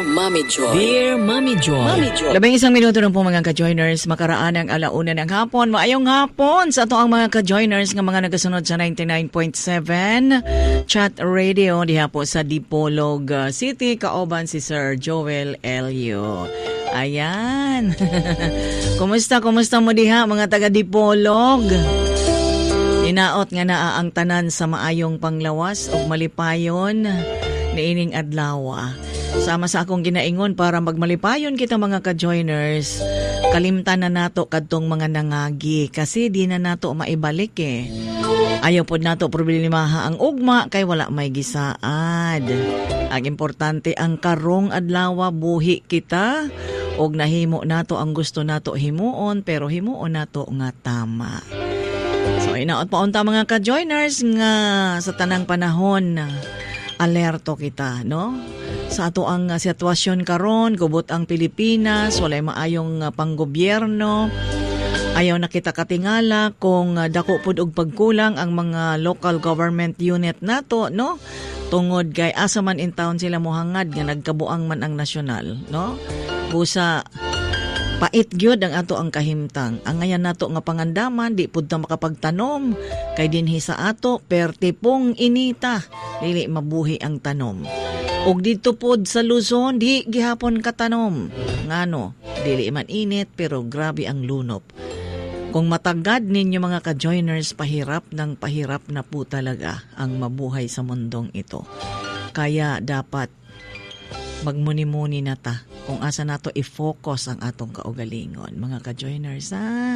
Mommy Joy. Dear Mommy Joy. Mommy Joy. 11 minuto na po mga ka-joiners, makaraan ang alauna ng hapon. Maayong hapon sa ato ang mga ka-joiners nga mga nagasunod sa 99.7 Chat Radio diha po sa Dipolog City, kaoban si Sir Joel Elio. Ayan. Kumusta mo diha mga taga Dipolog? Inaot nga naa ang tanan sa maayong panglawas o malipayon niining adlaw. Sama sa akong ginaingon para magmalipayon kita mga ka-joiners. Kalimtan na nato kadtong mga nangagi kasi di na nato maibalik eh. Ayaw pod nato problemaha ang ugma kay wala may gisaad. Ang importante ang karong adlaw buhi kita og nahimo nato ang gusto nato himuon pero himuon nato nga tama. So inaot pa unta mga ka-joiners nga sa tanang panahon alerto kita, no? Sa ato ang sitwasyon karon, gubot ang Pilipinas, walay maayong panggobyerno. Ayaw na kita katingala kung dako pud og pagkulang ang mga local government unit nato, no? Tungod kay asa man in town sila mohangad nga nagkabuang man ang nasyonal, no? Busa pait gyud ang ato ang kahimtang. Ang ngayon nato nga pangandaman di pud ta makapagtanom kay dinhi sa ato pertipong inita dili mabuhi ang tanom. Og dito pod sa Luzon di gihapon katanom. Ngano, dili man init pero grabe ang lunop. Kung matagad ninyo mga ka-joiners, pahirap na po talaga ang mabuhay sa mundong ito. Kaya dapat magmuni-muni na ta kung asa nato i-focus ang atong kaugalingon. Mga ka-joiners,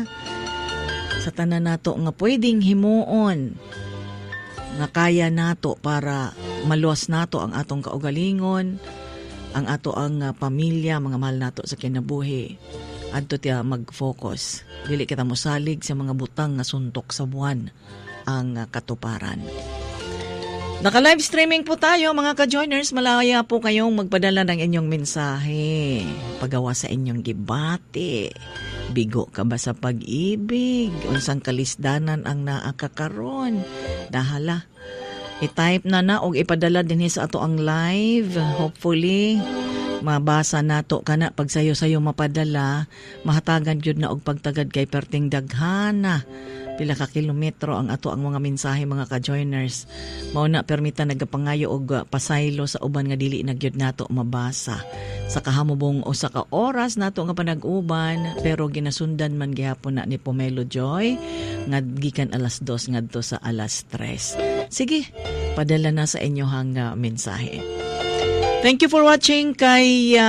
sa tanan nato nga pwedeng himuon nga kaya nato para maluwas nato ang atong kaugalingon, ang ato ang pamilya, mga mahal nato sa kinabuhi. Adto tiya mag-focus. Dili kita mosalig sa mga butang nga suntok sa buwan ang katuparan. Naka-live streaming po tayo mga ka-joiners. Malaya po kayong magpadala ng inyong mensahe. Pagawa sa inyong gibati. Bigo ka ba sa pag-ibig? Unsang kalisdanan ang naakakaron? Dahala. I-type na o ipadala din sa ato ang live. Hopefully, mabasa nato kana pag sayo-sayo mapadala. Mahatagan yun na og pagtagad kay perting daghana. Pila ka kilometro ang ato ang mga mensahe mga ka-joiners. Mao na permita nagapangayo og pasaylo sa uban nga dili nagyud nato mabasa. Sa kahamubong o sa ka oras nato nga panag-uban pero ginasundan man gihapon na ni Pomelo Joy nga gikan alas 2 ngadto sa alas 3. Sige, padala na sa inyo hang mensahe. Thank you for watching kay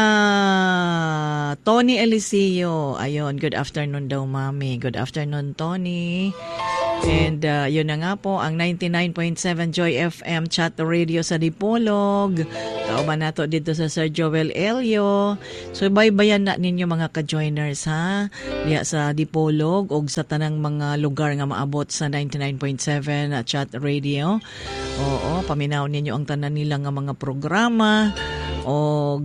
Tony Eliseo. Ayun, good afternoon daw, Mami. Good afternoon, Tony. And yun na nga po, ang 99.7 Joy FM Chat Radio sa Dipolog. Kauban nato dito sa Sir Joel Elio. So, baybayan na ninyo mga ka-joiners, ha? Diya sa Dipolog o sa tanang mga lugar nga maabot sa 99.7 Chat Radio. Oo, paminaw ninyo ang tanan nila nga mga programa o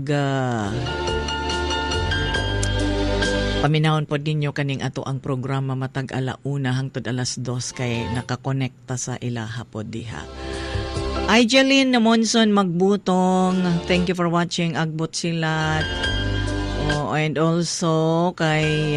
paminahon po ninyo kaning ato ang programa matag alauna hangtod alas 2 kay nakakonekta sa ilaha po diha. Ijeline Monson Magbutong, thank you for watching. Agbot Silat. Oh, and also kay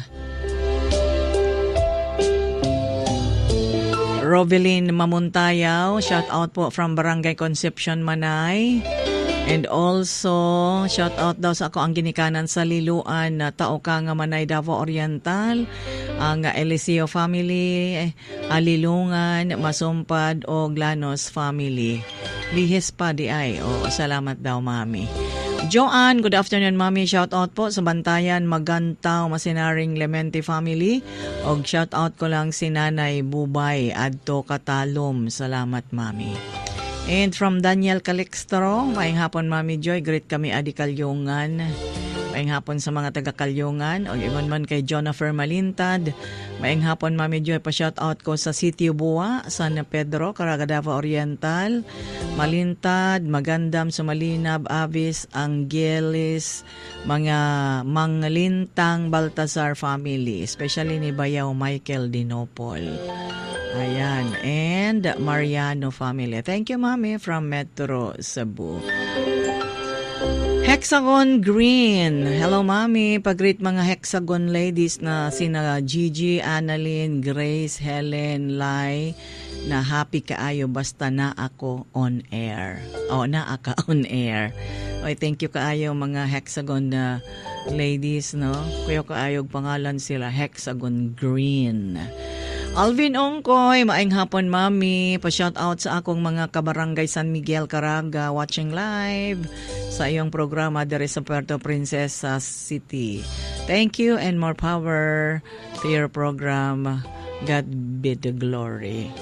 Rovelyn Mamuntayaw, shout out po from Barangay Concepcion, Manay. And also, shout out daw sa ako ang ginikanan sa Liluan na tao ka nga Manay, Davao Oriental, ang Eliseo family, Alilungan, Masumpad o Glanos family. Lihis pa di ay. O, salamat daw, Mami. Joanne, good afternoon, Mami. Shout out po sa Bantayan, Magantaw, Masinaring Lemente family. Og shout out ko lang si Nanay Bubay, Adto Katalom. Salamat, Mami. And from Daniel Calixtro, maayong hapon, Mami Joy. Greet kami, Adi Kalyungan. Maayong hapon sa mga taga-Kalyungan. O iman man kay Jonathan Malintad. Maayong hapon, Mami Joy. Pa-shout out ko sa Sitio Bua, San Pedro, Caraga, Davao Oriental. Malintad, Magandam, Sumalinab, Avis, Angeles, mga Manglintang Baltazar family. Especially ni Bayaw Michael Dinopol. Ayan. And Mariano family. Thank you, Mami, from Metro Cebu. Hexagon Green. Hello, Mami. Pag-greet mga Hexagon ladies na sina Gigi, Annalyn, Grace, Helen, Lai, na happy kaayo basta na ako on air. Na aka on air. Oy, thank you kaayo mga Hexagon na ladies, no? Kuya kaayog pangalan sila, Hexagon Green. Alvin Ongkoy, maayong hapon, Mami. Pa-shout out sa akong mga kabarangay San Miguel, Caraga, watching live sa iyong programa dere sa Puerto Princesa City. Thank you and more power to your program. God be the glory.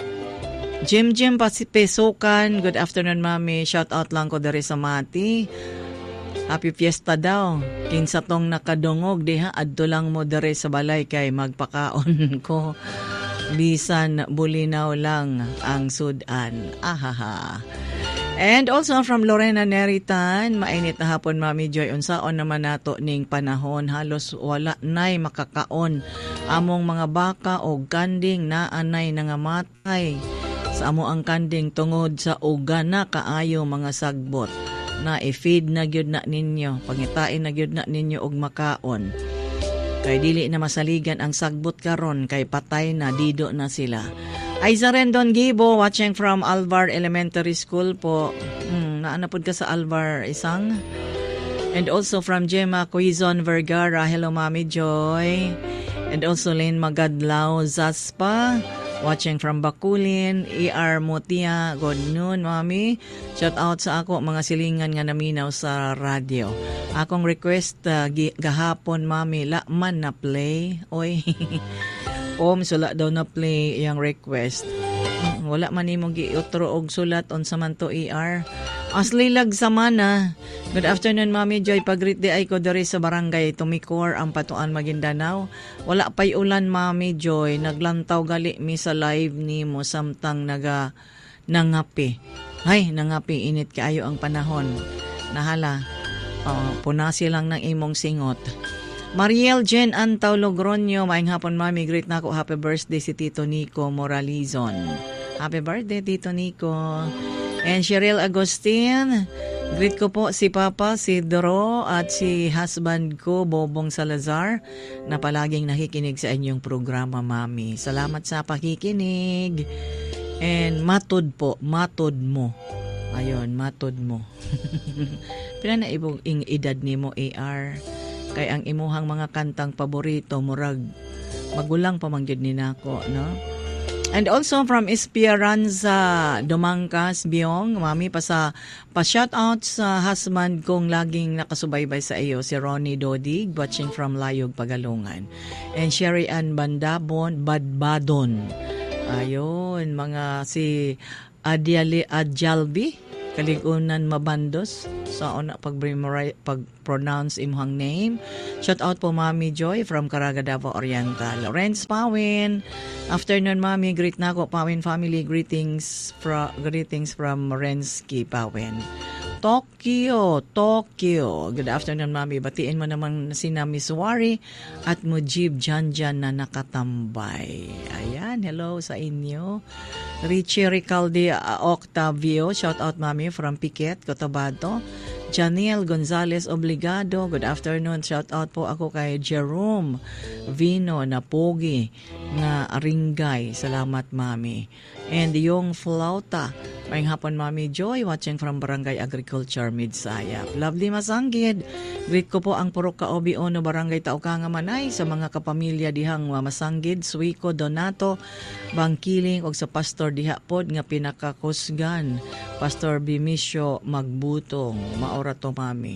Jim Pesukan, good afternoon, Mami. Shout out lang ko dere sa Mati. Happy Fiesta daw. Kinsa tong nakadungog diha adto lang mo dere sa balay kay magpakaon ko. Bisan bulinaw lang ang sudan. Ahaha. And also from Lorena Neritan, mainit na hapon, Mami Joy. Unsaon naman nato ning panahon, halos wala nay makakaon. Among mga baka o kanding na anay nangamatay. Sa amo ang kanding tungod sa ugan na kaayo mga sagbot. Na i-feed na gyud na ninyo, pangitain na gyud na ninyo og makaon. Kay dili na masaligan ang sagbot karon kay patay na dido na sila. Aiza Rendon Gibo, watching from Alvar Elementary School po. Naanapod ka sa Alvar isang. And also from Gemma Quizon Vergara, hello Mami Joy. And also Lane Magadlao Zaspa, watching from Bakulin. E.R. Motia, good noon, Mami. Shout out sa ako, mga silingan nga naminaw sa radyo. Akong request gahapon, Mami, man na play. Oy, sula daw na play yung request. Wala man imong giutro og sulat on samanto E.R. Aslilag samana. Good afternoon, Mami Joy. Pag-greet di ay ko diri sa barangay Tumicor, ang Patuan, Maguindanao. Wala pa'y ulan, Mami Joy. Naglantaw gali mi sa live ni mo samtang nangapi. Ay, nangapi. Init kaayo ang panahon. Nahala. Punasi lang ng imong singot. Mariel Jen Antaw Logroño. Maayong hapon, Mami. Greet na ako. Happy birthday si Tito Nico Moralizon. Happy birthday, Tito Nico. And Cheryl Agustin. Greet ko po si Papa, si Doro at si husband ko, Bobong Salazar, na palaging nakikinig sa inyong programa, Mami. Salamat sa pakikinig. And matod mo. Ayun, matod mo. Pila na ibong edad ni mo, AR. Kay ang imuhang mga kantang paborito, murag magulang pamanggid ni nako, no? And also from Esperanza Domangkas, Biong, Mami, pa-shout out sa husband kong laging nakasubaybay sa iyo, si Ronnie Dodig, watching from Layog, Pagalungan. And Sherry Ann Badbadon. Ayun, mga si Adjalbi, Kaligunan Mabandos. So, pag-pronounce imong name. Shout out po, Mami Joy from Caraga, Davao Oriental. Lawrence Pawin. Afternoon, Mami. Greet na ko, Pawin family. Greetings from Rensky Pawin. Tokyo. Good afternoon, Mami. Batiin mo naman sina Miss Wari at Mujib Janjan na nakatambay. Ayan, hello sa inyo. Richie Ricaldi Octavio, shout out, Mami, from Piquet, Cotabato. Janiel Gonzalez Obligado, good afternoon. Shout out po ako kay Jerome Vino na pogi na Ringay. Salamat, Mami. And yung flauta, may hapon, Mami Joy, watching from Barangay Agriculture, Midsayap. Lovely Masanggid. Greet ko po ang Purok Kaobi Ono, Barangay Taukanga Manay, sa mga kapamilya dihang Masanggid, Suiko, Donato, Bangkiling, o sa Pastor diha pod nga pinakakusgan, Pastor Bimisyo Magbutong. Maura to, Mami.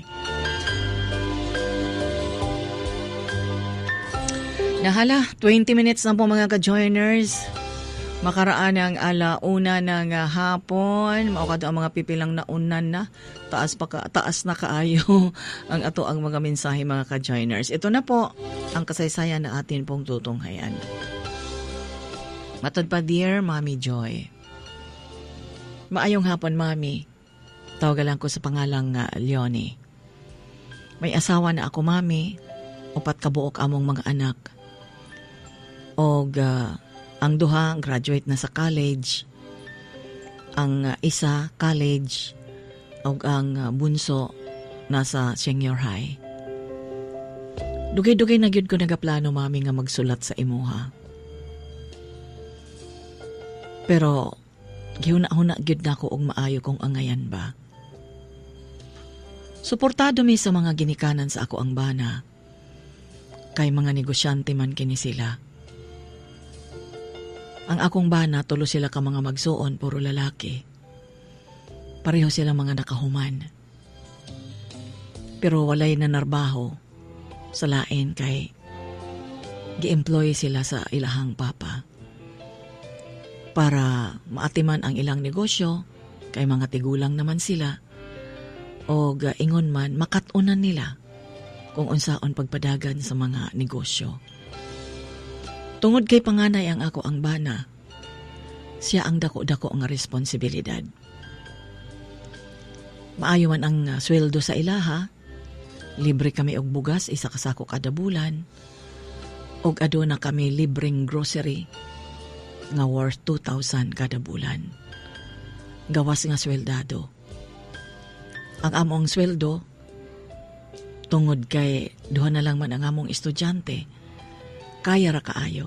Nahala, 20 minutes na po mga ka-joiners. Makaraan ang alauna ng hapon. Maukado ang mga pipilang naunan na. Taas na kaayo ang ato ang mga mensahe, mga ka-joiners. Ito na po ang kasaysayan na atin pong tutunghayan. Matod pa, dear Mami Joy. Maayong hapon, Mami. Tawagan ko sa pangalang Leonie. May asawa na ako, Mami. Upat kabuok among mga anak. Og ang duha graduate na sa college. Ang isa college. Og ang bunso nasa senior high. Dugay-dugay na gyud ko nagaplano, mami, nga magsulat sa imuha. Pero gihuna-huna gyud nako og maayo kong angayan ba. Suportado mi sa mga ginikanan sa ako ang bana. Kay mga negosyante man kini sila. Ang akong bana, tulo sila ka mga magsuon, puro lalaki. Pareho sila mga nakahuman. Pero walay na narbaho sa lain kay gi-employ sila sa ilahang papa. Para maatiman ang ilang negosyo, kay mga tigulang naman sila, o ingon man makatunan nila kung unsaon pagpadagan sa mga negosyo. Tungod kay panganay ang ako ang bana, siya ang dako-dako nga responsibilidad. Maayo man ang sweldo sa ilaha, libre kami og bugas isa ka sako kada bulan, og aduna kami libreng grocery nga worth 2,000 kada bulan. Gawas nga sweldado. Ang among sweldo, tungod kay duha na lang man ang among estudyante, kaya ra kaayo.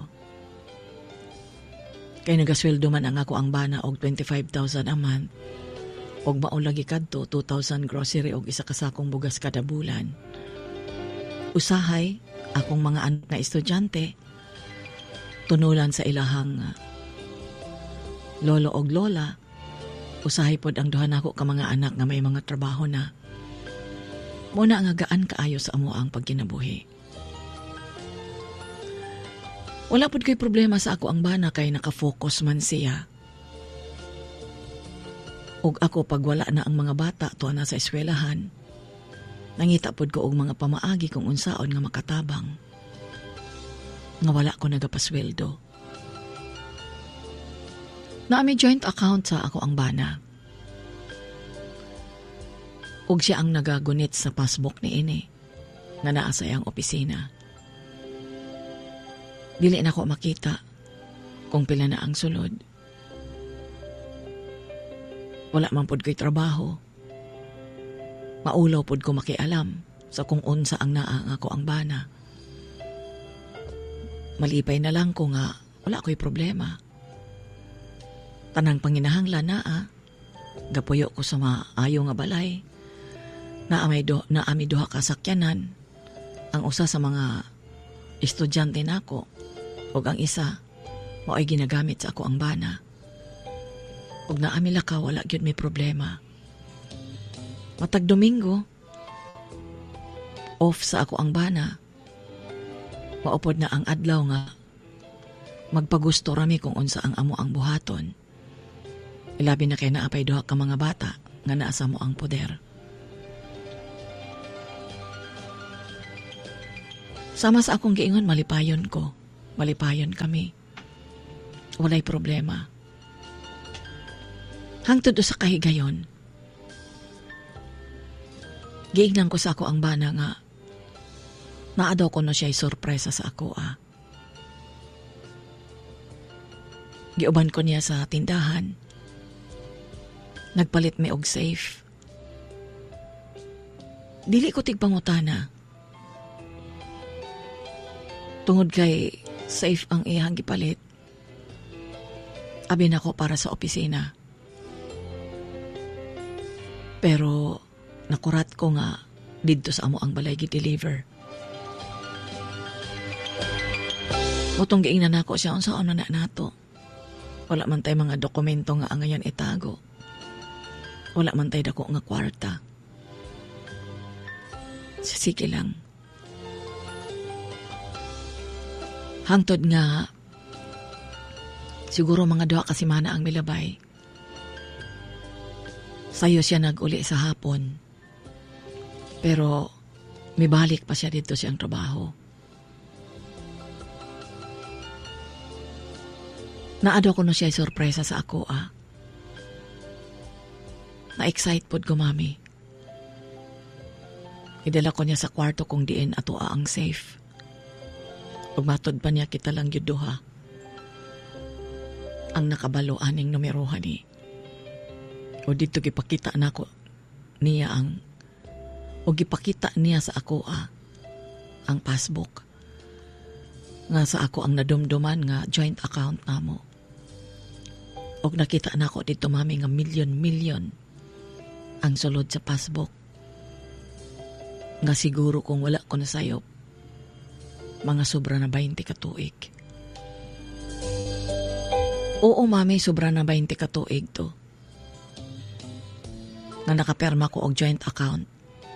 Kay nagasweldo man ang ako ang bana og 25,000 a month, og maulagi kadto 2,000 grocery og isa ka sakong bugas kada bulan. Usahay akong mga anak na estudyante, tunulan sa ilahang lolo og lola, usahay pod ang duha nako ka mga anak nga may mga trabaho na. Muna nga gaan kaayo sa amo ang pagkinabuhi. Wala pod kay problema sa ako ang bana kay nakafocus man siya. Og ako pag wala na ang mga bata tuwa na sa eskwelahan, nangita pod ko og mga pamaagi kung unsaon nga makatabang. Nga wala ko nagapasweldo. Naami joint account sa ako ang bana. Og siya ang nagagunit sa passbook ni ini nga naa sa iyang opisina. Dili na ko makita kung pila na ang sulod. Wala man pod ko'y trabaho. Maulaw pod ko makialam sa kung unsa ang naa nga ako ang bana. Malipay na lang ko nga wala ko'y problema. Tanang panginahanglan naa, gapuyo ko sa maayo nga balay. Naami duha ka sakyanan. Ang usa sa mga estudyante nako ug ang isa mao'y ginagamit sa ako ang bana. Ug naami lakaw wala gyud may problema. Matag Domingo off sa ako ang bana. Maupod na ang adlaw nga magpagusto rami kung unsa ang amo ang buhaton. Ilabi na kay naapay duha ka mga bata nga naa sa mo ang poder. Sama sa akong giingon, malipayon ko. Malipayon kami. Walay problema. Hangtod sa kahigayon, giignan ko sa ako ang bana nga naadaw ko na siya'y sorpresa sa ako Giuban ko niya sa tindahan. Nagpalit mi og safe. Dili ko tigpangutana. Tungod kay safe ang iyang gipalit. Abi na ko para sa opisina. Pero nakurat ko nga didto sa amo ang balay gi-deliver. Utong giingnan nako siya unsaon na nato. Wala man tay mga dokumento nga angayan itago. Wala man tay dako nga kwarta. Sige lang. Hangtod nga siguro mga duha ka semana ang milabay. Sayo siya nag-uli sa hapon. Pero mibalik pa siya dito siyang trabaho. Naado ko na siya sorpresa sa ako Na-excite pod ko, mami. Idala ko niya sa kwarto kung diin ato ang safe. Pagmatod pa niya kita lang yuduha. Ang nakabalo aning numerohan ni. O dito gipakita na ko niya ang O gipakita niya sa ako ang passbook. Nga sa ako ang nadumduman nga joint account namo. Og nakita na ako dito mami nga milyon ang sulod sa passbook. Nga siguro kung wala ko na sayop, mga sobra na 20 ka tuig. Oo mami, sobra na 20 ka tuig to. Nga nakaperma ko og joint account.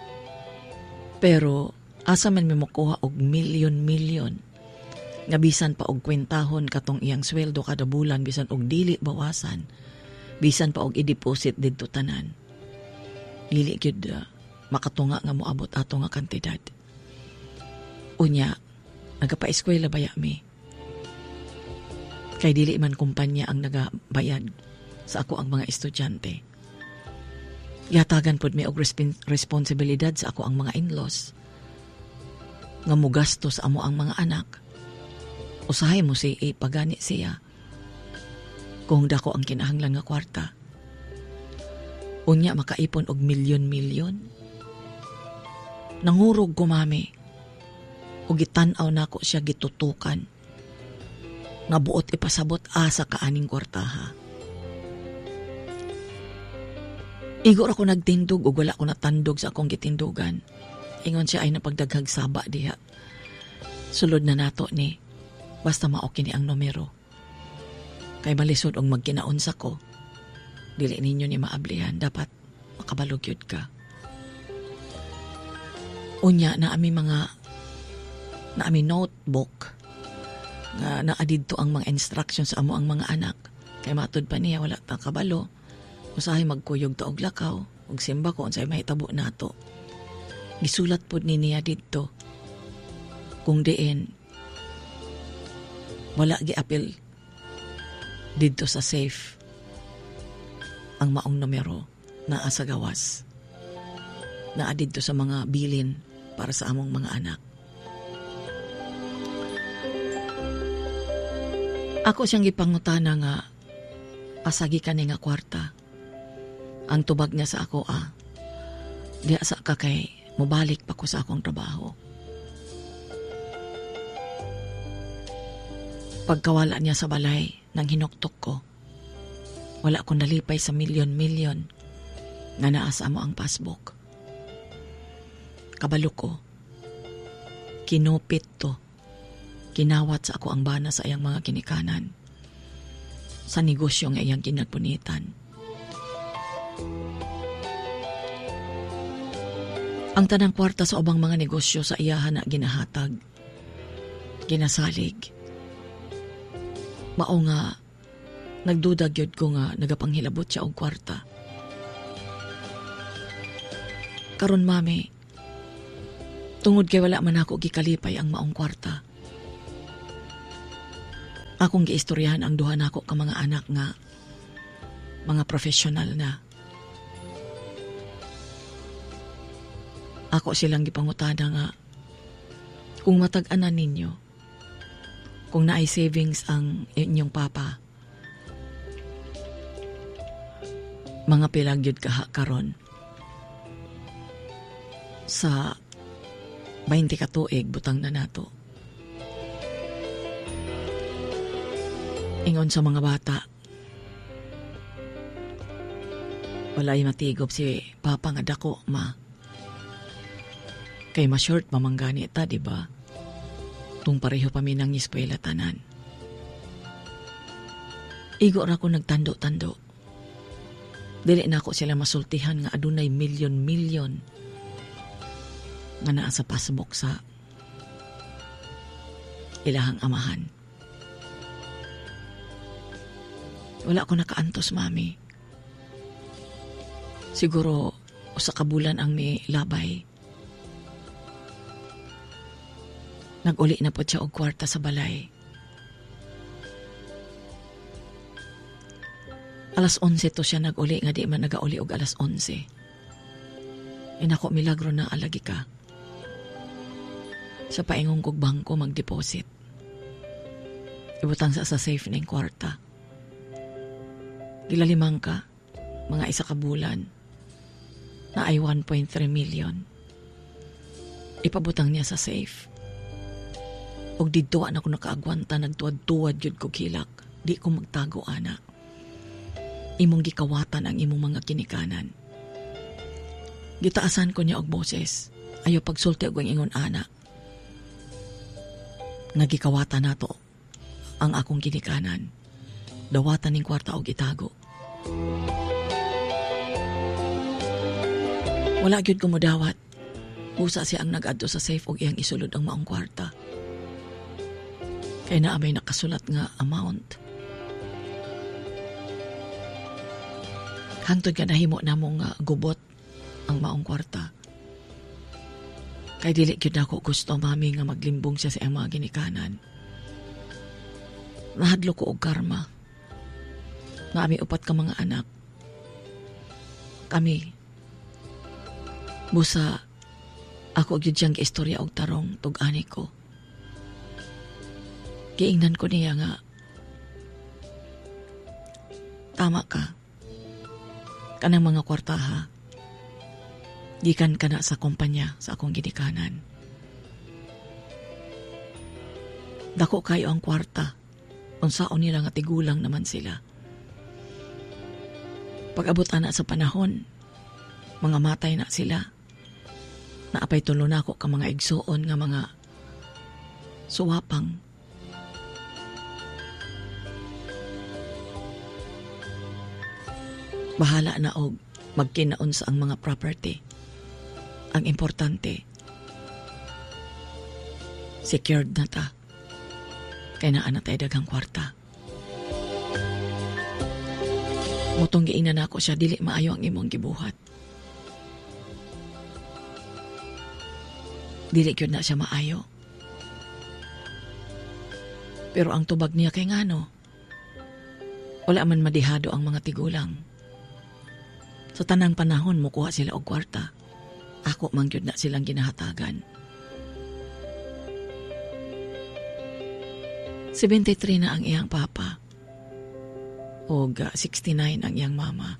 Pero asa man mi makuha og milyon nga bisan pa og kwentahon katong iyang sweldo kada bulan, bisan og dili bawasan, bisan pa og i-deposit didto tanan. Dili gyud makatunga nga moabot ato nga kantidad. Unya, nagapa-eskwela baya mi. Kay dili man kumpanya ang nagabayad sa ako ang mga estudyante. Yatagan pod mi og responsibilidad sa ako ang mga in-laws. Nga mo gastos amo ang mga anak. Usahay mo si pagani siya. Kung dako ang kinahanglan nga kwarta. Unya makaipon og milyon. Nangurog ko mami. O gitan-aw nako siya gitutukan. Nga buot ipasabot asa kaaning kwartaha. Igor ako nagtindog o wala ko natandog sa akong gitindugan. Ingon siya ay napagdaghag saba diha. Sulod na nato ni. Basta maoki ni ang numero. Kay malisod og magkinaunsa ko. Dili ninyo ni maablihan. Dapat makabalugyod ka. Unya na ami notebook nga naadid to ang mga instructions sa amo ang mga anak. Kay matud pa niya wala ta kabalo. Usahay magkuyog to og lakaw. Og simba ko unsay mahitabo nato. Gisulat pod ni niya didto. Kung diin wala giapil didto sa safe ang maong numero na asa gawas na adidto sa mga bilin para sa among mga anak. Ako siyang gipangutana nga asagi ka ni nga kwarta. Ang tubag niya sa ako di asa ka kay mobalik pa ko sa akong trabaho. Pagkawala niya sa balay nang hinuktok ko, wala akong nalipay sa milyon nga naasa mo ang passbook. Kabalo ko, kinupit to, kinawat sa ako ang bana sa iyang mga kinikanan, sa negosyo nga iyang kinagpunitan. Ang tanang kwarta sa ubang mga negosyo sa iyahan na ginahatag, ginasalig. Mao nga, nagdudag yun ko nga nagapanghilabot siya og kwarta. Karon mami, tungod kay wala man ako gikalipay ang maong kwarta. Akong giistoryahan ang duha nako ka mga anak nga mga professional na. Ako silang gipangutana nga kung matag-anan ninyo, kung naay savings ang inyong papa, mga pilagyod kaha karon sa 20 ka tuig butang na nato. Ingon sa mga bata, walay matigop si papa nga dako ma. Kay ma-short mamanggani ta, diba? Tung pareho pa minang eskwela tanan. Igo ra ko nagtando-tando. Dili na ako sila masultihan nga adunay milyon nga naa sa passbook sa ilahang amahan. Wala ko nakaantos, mami. Siguro usa ka bulan ang may labay. Nag-uli na po siya og kwarta sa balay. Alas 11 to siya nag-uli nga di man nag-uli og alas 11. Inako milagro na alagi ka. Sa paingong kog bangko mag-deposit. Ibutang sa safe ning kwarta. Gilalimang ka, mga isa ka bulan, na ay 1.3 million. ipabutang niya sa safe. Og didtuan ako nakaagwanta, nagtuwad-tuwad yun ko kilak. Di ko magtago, ana. Imong gikawatan ang imong mga kinikanan. Gitaasan ko niya og boses. Ayaw pagsulti og ang ingon, ana. Nga gikawatan nato ang akong kinikanan. Dawatan ning kwarta og itago. Wala gyud ko modawat. Busa siya ang nag-adto sa safe og iyang isulod ang maong kwarta. Kaya naamay nakasulat nga amount. Hangtod ka nahimo na mong gubot ang maong kwarta. Kaya dili gyud ako gusto, mami, nga maglimbong siya sa iyang mga ginikanan. Nahadlo ko og karma. Nga upat ka mga anak. Kami. Busa, ako gyud siyang istorya og tarong tug-ani ko. Giingnan ko niya nga, tama ka. Kanang mga kwartaha, gikan ka na sa kumpanya sa akong ginikanan. Dako kayo ang kwarta, unsaon nila nga tigulang naman sila. Pag-abot na sa panahon, mga matay na sila. Naapay tulo na ako ka mga igsuon nga mga suwapang. Bahala na og magkinaon sa ang mga property. Ang importante, secured na ta. Kaya naan na tayo daghang kwarta. Mutong giinan ako siya, dili maayo ang imong gibuhat. Dili yun na siya maayo. Pero ang tubag niya kay ngano, wala man madihado ang mga tigulang. Sa tanang panahon, mukuha sila og kwarta. Ako man yun na silang ginahatagan. 73 na ang iyang papa. Og 69 ang iyang mama.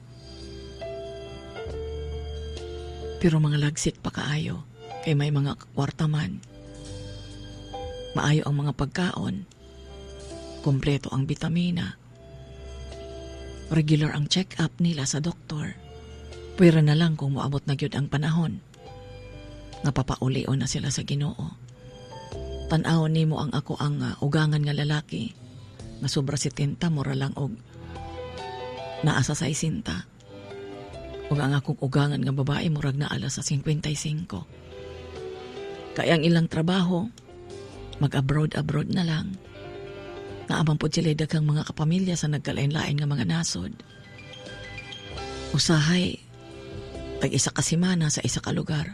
Pero mga lagsit pa kaayo. Kay may mga kwarta man. Maayo ang mga pagkaon. Kompleto ang bitamina. Regular ang check-up nila sa doktor. Pwera na lang kung moabot na gyud ang panahon. Nga papaulio na sila sa Ginoo. Tan-awon nimo ang ako ang ugangan nga lalaki. Nga sobra 70, mura lang og naasa sa 60. Ug ang akong ugangan nga babae murag na alas sa 55. Kaya ang ilang trabaho, mag-abroad na lang. Naabang po sila daghang mga kapamilya sa nagkalain-lain nga mga nasod. Usahay, tag-isa ka semana sa isa ka lugar.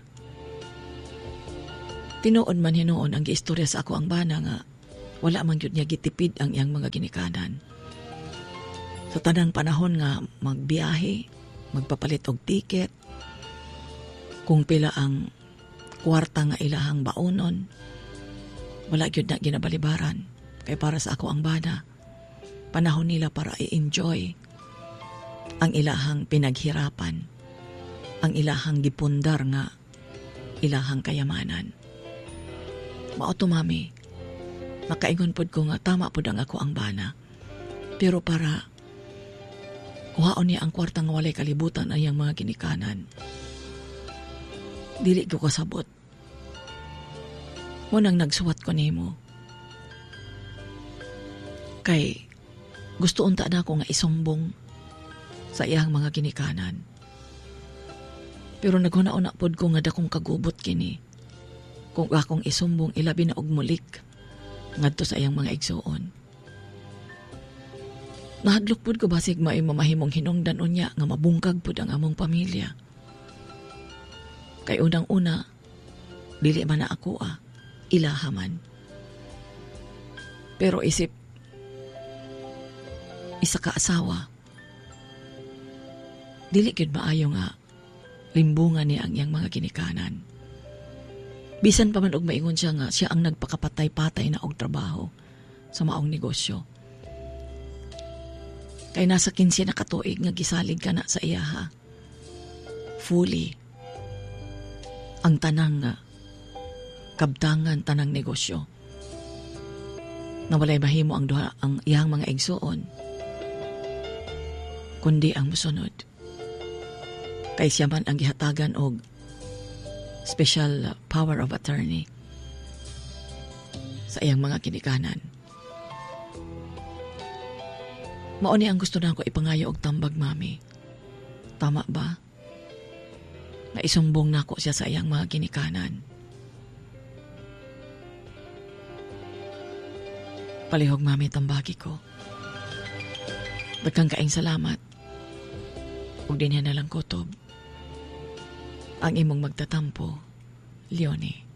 Tinuod man hinoon ang giistorya sa ako ang bana nga wala man gyud niya gitipid ang iyang mga ginikanan. Sa tanang panahon nga magbiyahe, magpapalit og tiket, kung pila ang kwarta nga ilahang baonon, wala gyud na ginabalibaran. Kay para sa ako ang bana, panahon nila para i-enjoy ang ilahang pinaghirapan, ang ilahang gipundar nga ilahang kayamanan. Mao to, mami, makaingon pod ko nga tama pod ang ako ang bana. Pero para kuhaon niya ang kwarta nga walay kalibutan ang iyang mga ginikanan, dili ko kasabot. Munang nagsuwat ko nimo. Kay gusto unta na ako nga isumbong sa iyang mga ginikanan. Pero naghuna-una pod ko nga dakong kagubot kini. Kung akong isumbong, ilabi na og mulik ngadto sa iyang mga igsuon. Nahadlok pod ko basig mamahimong hinungdan unya nga mabungkag pod ang among pamilya. Kay unang-una, dili man na ako ilaha man. Pero isip, isa ka asawa, dili gyud maayo nga limbungan niya ang iyang mga ginikanan. Bisan pa man og maingon siya nga siya ang nagpakapatay-patay na og trabaho sa maong negosyo. Kay nasa 15 na katuig nga gisalig ka na sa iyaha. Fully. Ang tanang nga kabtangan tanang negosyo. Na walay mahimo ang duha ang iyang mga igsuon, kundi ang musunod. Kay siya man ang gihatagan og special power of attorney sa iyang mga kinikanan. Mao ni ang gusto nako ipangayo og tambag, mami. Tama ba? Na isumbong nako siya sa iyang mga kinikanan. Palihog, mami, tambagi ko. Daghang kaayong salamat. Ug dinhi na lang kutob ang imong magtatampo, Leonie.